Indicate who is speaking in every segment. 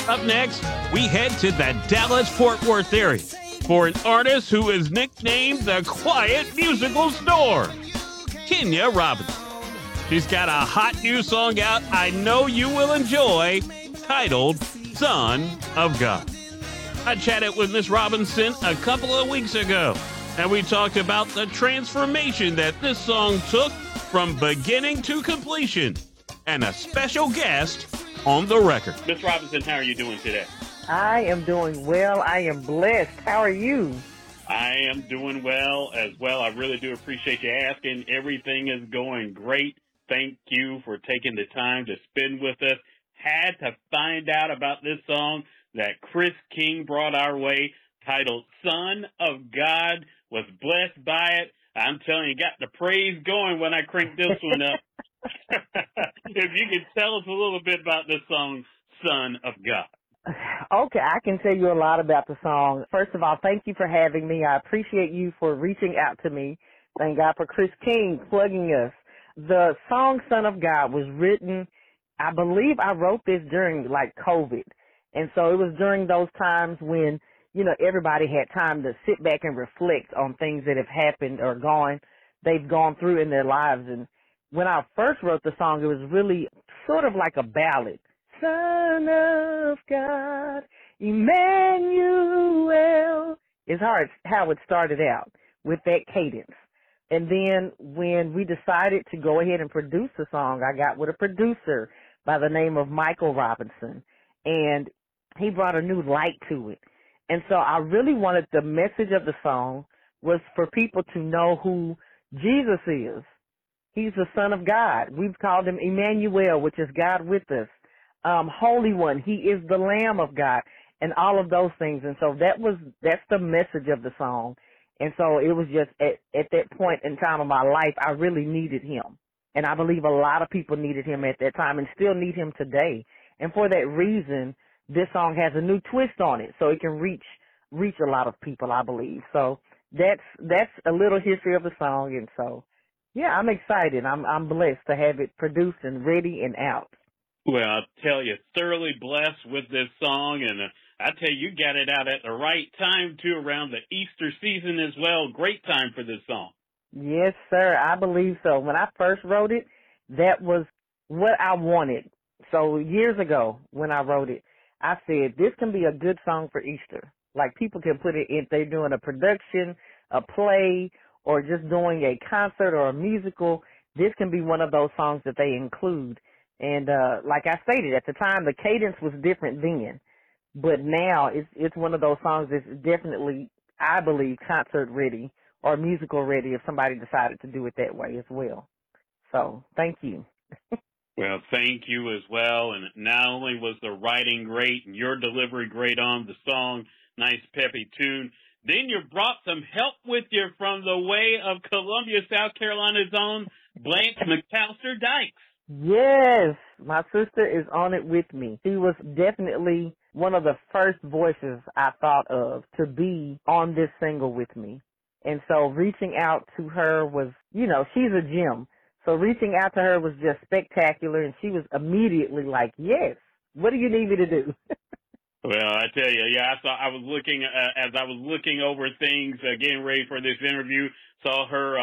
Speaker 1: Up next, we head to the Dallas-Fort Worth area for an artist who is nicknamed the Quiet Musical Store, Kenya Robinson. She's got a hot new song out I know you will enjoy, titled Son of God. I chatted with Miss Robinson a couple of weeks ago, and we talked about the transformation that this song took from beginning to completion, and a special guest on the record. Miss Robinson, how are you doing today?
Speaker 2: I am doing well. I am blessed. How are you?
Speaker 1: I am doing well as well. I really do appreciate you asking. Everything is going great. Thank you for taking the time to spend with us. Had to find out about this song that Chris King brought our way, titled Son of God. Was blessed by it. I'm telling you, got the praise going when I cranked this one up. If you could tell us a little bit about this song, Son of God.
Speaker 2: Okay, I can tell you a lot about the song. First of all, thank you for having me. I appreciate you for reaching out to me. Thank God for Chris King plugging us. The song Son of God was written, I believe I wrote this during COVID. And so it was during those times when, everybody had time to sit back and reflect on things that have happened or they've gone through in their lives. And when I first wrote the song, it was really sort of like a ballad. Son of God, Emmanuel, is how it started out with that cadence. And then when we decided to go ahead and produce the song, I got with a producer by the name of Michael Robinson, and he brought a new light to it. And so I really wanted the message of the song was for people to know who Jesus is. He's the Son of God. We've called him Emmanuel, which is God with us. Holy One, he is the Lamb of God, and all of those things. And so that's the message of the song. And so it was just at that point in time of my life, I really needed him. And I believe a lot of people needed him at that time and still need him today. And for that reason, this song has a new twist on it, so it can reach a lot of people, I believe. So that's a little history of the song. And so, yeah, I'm excited. I'm blessed to have it produced and ready and out.
Speaker 1: Well, I'll tell you, thoroughly blessed with this song, and I tell you, you got it out at the right time, too, around the Easter season as well. Great time for this song.
Speaker 2: Yes, sir, I believe so. When I first wrote it, that was what I wanted. So years ago when I wrote it, I said, this can be a good song for Easter. Like people can put it if they're doing a production, a play, or just doing a concert or a musical. This can be one of those songs that they include. And like I stated, at the time, the cadence was different then. But now it's one of those songs that's definitely, I believe, concert ready or musical ready if somebody decided to do it that way as well. So thank you.
Speaker 1: Well, thank you as well. And not only was the writing great and your delivery great on the song, nice peppy tune, then you brought some help with you from the way of Columbia, South Carolina's own Blanche McAllister Dykes.
Speaker 2: Yes, my sister is on it with me. She was definitely one of the first voices I thought of to be on this single with me. And so reaching out to her was, she's a gem. So reaching out to her was just spectacular, and she was immediately like, yes, what do you need me to do?
Speaker 1: Well, I tell you, yeah, I was looking, as I was looking over things, getting ready for this interview, saw her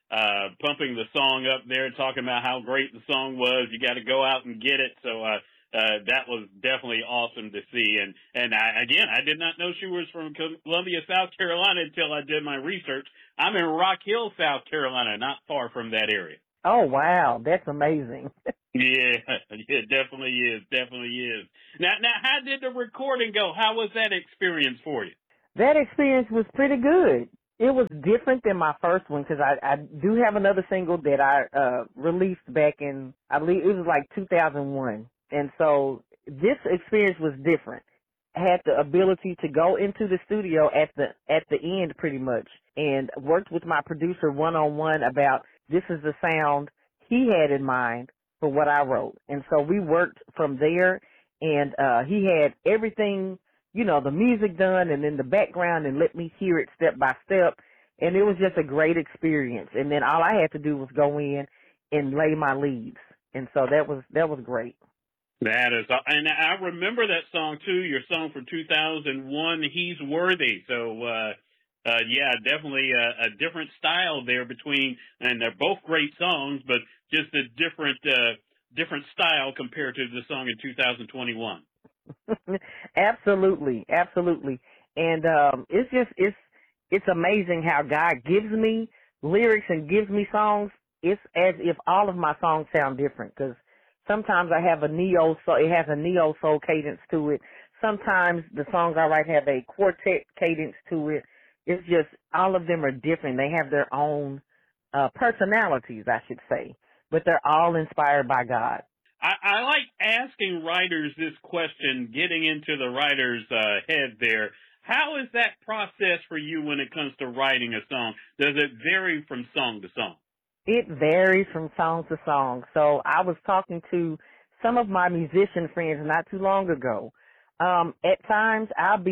Speaker 1: pumping the song up there, talking about how great the song was. You got to go out and get it. So that was definitely awesome to see. And I did not know she was from Columbia, South Carolina until I did my research. I'm in Rock Hill, South Carolina, not far from that area.
Speaker 2: Oh, wow. That's amazing.
Speaker 1: Yeah, it definitely is. Now, how did the recording go? How was that experience for you?
Speaker 2: That experience was pretty good. It was different than my first one because I do have another single that I released back in, I believe it was like 2001. And so this experience was different. I had the ability to go into the studio at the end pretty much and worked with my producer one-on-one about this is the sound he had in mind for what I wrote. And so we worked from there, and he had everything, the music done and then the background and let me hear it step by step. And it was just a great experience. And then all I had to do was go in and lay my leads. And so that was great.
Speaker 1: That is, and I remember that song too. Your song from 2001, "He's Worthy." So, yeah, definitely a different style there between, and they're both great songs, but just a different style compared to the song in 2021.
Speaker 2: Absolutely, absolutely. And it's amazing how God gives me lyrics and gives me songs. It's as if all of my songs sound different because sometimes I have it has a neo soul cadence to it. Sometimes the songs I write have a quartet cadence to it. It's just all of them are different. They have their own personalities, I should say, but they're all inspired by God.
Speaker 1: I like asking writers this question, getting into the writer's head there. How is that process for you when it comes to writing a song? Does it vary from song to song?
Speaker 2: It varies from song to song. So I was talking to some of my musician friends not too long ago. At times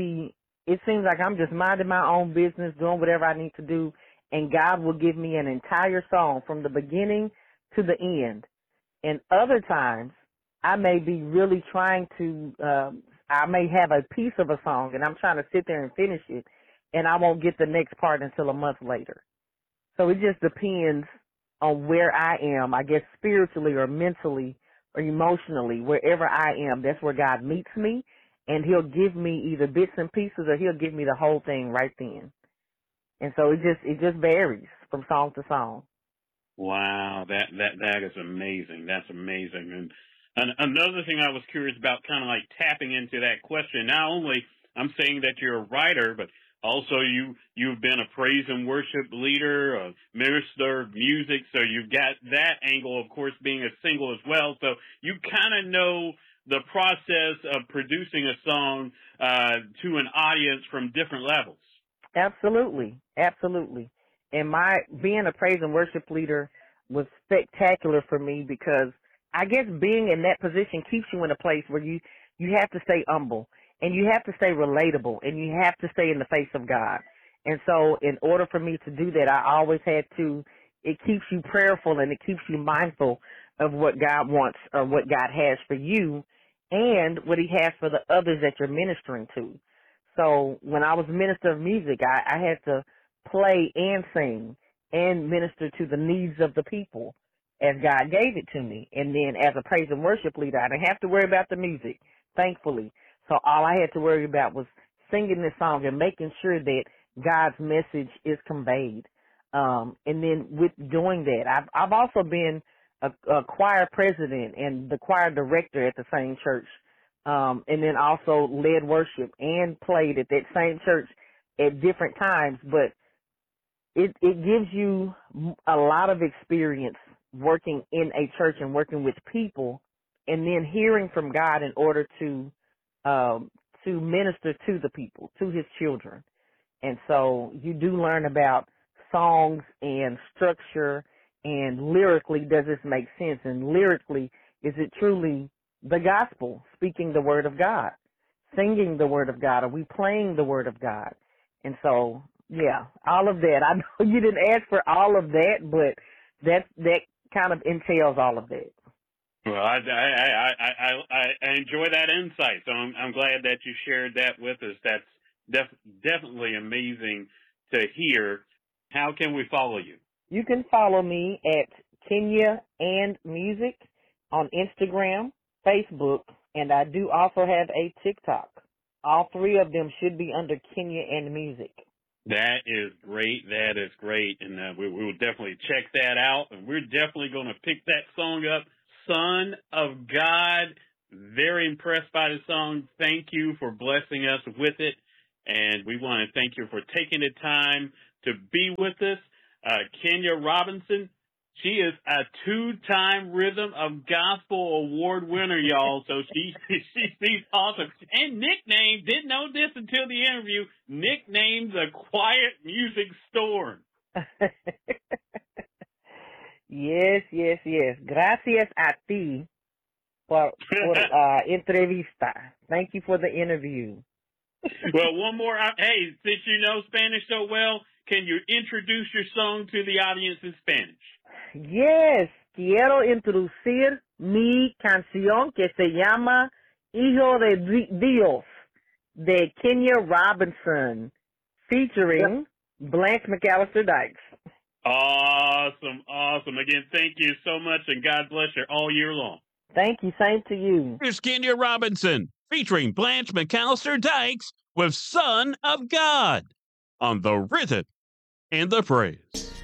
Speaker 2: it seems like I'm just minding my own business, doing whatever I need to do, and God will give me an entire song from the beginning to the end. And other times, I may be really trying to, I may have a piece of a song and I'm trying to sit there and finish it, and I won't get the next part until a month later. So it just depends on where I am, I guess spiritually or mentally or emotionally, wherever I am, that's where God meets me, and he'll give me either bits and pieces or he'll give me the whole thing right then. And so it just varies from song to song.
Speaker 1: Wow, that is amazing. That's amazing. And another thing I was curious about, kind of like tapping into that question. Not only I'm saying that you're a writer, but also you've been a praise and worship leader, a minister of music. So you've got that angle, of course, being a single as well. So you kind of know the process of producing a song to an audience from different levels.
Speaker 2: Absolutely, absolutely. And my being a praise and worship leader was spectacular for me because I guess being in that position keeps you in a place where you have to stay humble and you have to stay relatable and you have to stay in the face of God. And so in order for me to do that, I always had to, it keeps you prayerful and it keeps you mindful of what God wants or what God has for you and what he has for the others that you're ministering to. So when I was minister of music, I had to play and sing and minister to the needs of the people as God gave it to me. And then as a praise and worship leader, I didn't have to worry about the music, thankfully. So all I had to worry about was singing this song and making sure that God's message is conveyed. And then with doing that, I've also been a choir president and the choir director at the same church. And then also led worship and played at that same church at different times. But it gives you a lot of experience working in a church and working with people and then hearing from God in order to minister to the people, to his children. And so you do learn about songs and structure and lyrically, does this make sense? And lyrically, is it truly the gospel, speaking the word of God, singing the word of God? Are we playing the word of God? And so, yeah, all of that. I know you didn't ask for all of that, but that kind of entails all of that.
Speaker 1: Well, I enjoy that insight, so I'm glad that you shared that with us. That's definitely amazing to hear. How can we follow you?
Speaker 2: You can follow me at Kenya and Music on Instagram, Facebook, and I do also have a TikTok. All three of them should be under Kenya and Music.
Speaker 1: That is great. That is great. And we will definitely check that out. And we're definitely going to pick that song up, Son of God. Very impressed by the song. Thank you for blessing us with it. And we want to thank you for taking the time to be with us. Kenya Robinson, she is a 2-time Rhythm of Gospel Award winner, y'all. So she's awesome. And nicknamed, didn't know this until the interview, nicknamed the Quiet Music Storm.
Speaker 2: Yes. Gracias a ti por entrevista. Thank you for the interview.
Speaker 1: Well, one more. Hey, since you know Spanish so well, can you introduce your song to the audience in Spanish?
Speaker 2: Yes. quiero introducir mi canción que se llama Hijo de Dios de Kenya Robinson, featuring Blanche McAllister Dykes.
Speaker 3: Awesome, awesome. Again, thank you so much, and God bless you all year long.
Speaker 2: Thank you. Same to you.
Speaker 1: Here's Kenya Robinson, featuring Blanche McAllister Dykes with Son of God on the Rhythm and the Praise.